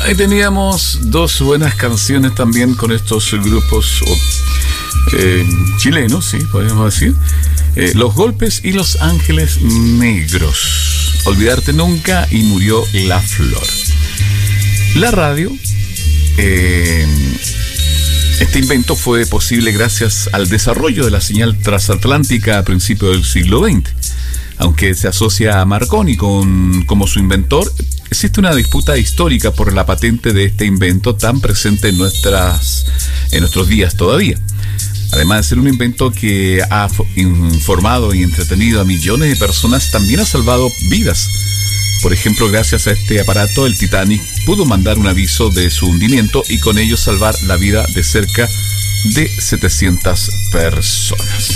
Ahí teníamos dos buenas canciones también con estos grupos chilenos, sí, podríamos decir. Los Golpes y Los Ángeles Negros. Olvidarte nunca y Murió la Flor. La radio, este invento fue posible gracias al desarrollo de la señal transatlántica a principios del siglo XX. Aunque se asocia a Marconi como su inventor, existe una disputa histórica por la patente de este invento tan presente en nuestros días todavía. Además de ser un invento que ha informado y entretenido a millones de personas, también ha salvado vidas. Por ejemplo, gracias a este aparato, el Titanic pudo mandar un aviso de su hundimiento y con ello salvar la vida de cerca de 700 personas.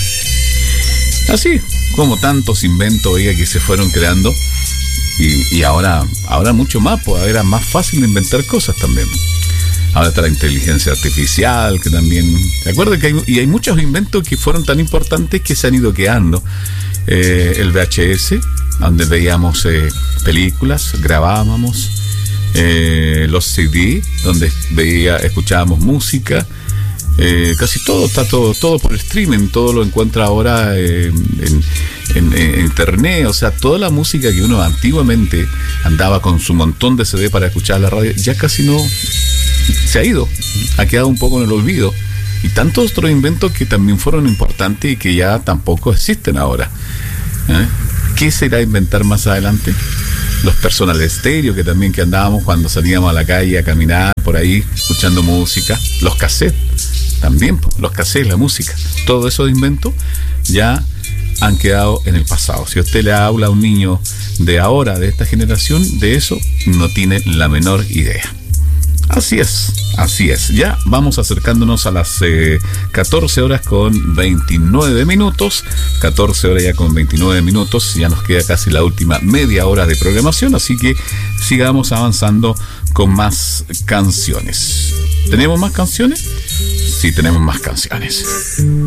Así como tantos inventos que se fueron creando y ahora mucho más, pues era más fácil de inventar cosas también. Ahora está la inteligencia artificial, que también... ¿Te acuerdas que hay muchos inventos que fueron tan importantes que se han ido quedando? El VHS, donde veíamos películas, grabábamos. Los CD, donde escuchábamos música. Casi todo está todo por streaming, todo lo encuentra ahora en internet. O sea, toda la música que uno antiguamente andaba con su montón de CD para escuchar la radio, ya casi no se ha quedado un poco en el olvido. Y tantos otros inventos que también fueron importantes y que ya tampoco existen ahora. ¿Qué se irá a inventar más adelante? Los personal estéreo que andábamos cuando salíamos a la calle a caminar por ahí escuchando música. Los cassettes también, los cassettes, la música, todo esos inventos ya han quedado en el pasado. Si usted le habla a un niño de ahora, de esta generación, de eso no tiene la menor idea. Así es. Ya vamos acercándonos a las 14 horas con 29 minutos. 14 horas ya con 29 minutos. Ya nos queda casi la última media hora de programación, así que sigamos avanzando con más canciones. ¿Tenemos más canciones? Sí, tenemos más canciones.